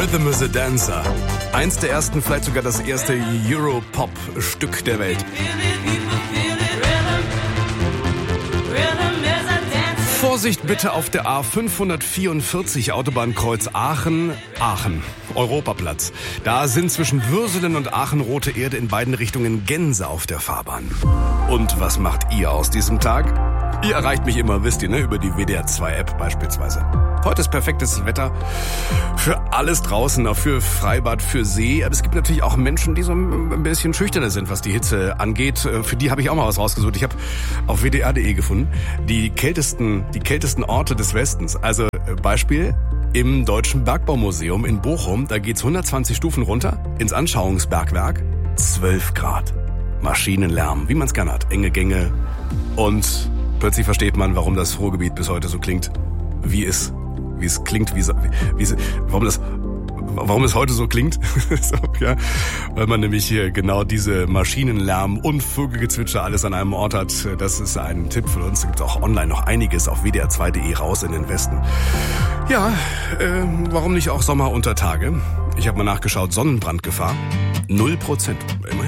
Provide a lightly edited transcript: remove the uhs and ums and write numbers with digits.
Rhythm is a Dancer. Eins der ersten, vielleicht sogar das erste Europop-Stück der Welt. Vorsicht bitte auf der A544 Autobahnkreuz Aachen, Europaplatz. Da sind zwischen Würselen und Aachen rote Erde in beiden Richtungen Gänse auf der Fahrbahn. Und was macht ihr aus diesem Tag? Ihr erreicht mich immer, wisst ihr, ne? Über die WDR 2 App beispielsweise. Heute ist perfektes Wetter für alles draußen, auch für Freibad, für See. Aber es gibt natürlich auch Menschen, die so ein bisschen schüchterner sind, was die Hitze angeht. Für die habe ich auch mal was rausgesucht. Ich habe auf wdr.de gefunden, die kältesten Orte des Westens. Also Beispiel im Deutschen Bergbaumuseum in Bochum. Da geht's 120 Stufen runter ins Anschauungsbergwerk. 12 Grad. Maschinenlärm, wie man es gerne hat. Enge Gänge. Und plötzlich versteht man, warum das Ruhrgebiet bis heute so klingt, wie es klingt, warum es heute so klingt. So, ja, weil man nämlich hier genau diese Maschinenlärm und Vogelgezwitscher alles an einem Ort hat. Das ist ein Tipp von uns. Da gibt es auch online noch einiges auf wdr2.de raus in den Westen. Ja, warum nicht auch Sommer unter Tage? Ich habe mal nachgeschaut, Sonnenbrandgefahr 0%. Immerhin.